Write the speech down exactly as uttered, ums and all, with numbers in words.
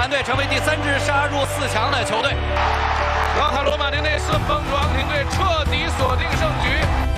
兰队成为第三支杀入四强的球队。 老塔罗马尼内斯帮助昂廷队彻底锁定胜局。